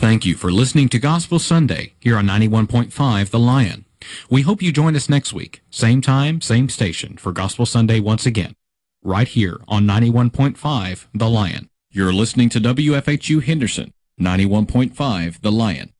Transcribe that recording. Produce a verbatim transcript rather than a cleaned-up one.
Thank you for listening to Gospel Sunday here on ninety-one point five The Lion. We hope you join us next week, same time, same station, for Gospel Sunday once again, right here on ninety-one point five The Lion. You're listening to W F H U Henderson, ninety-one point five The Lion.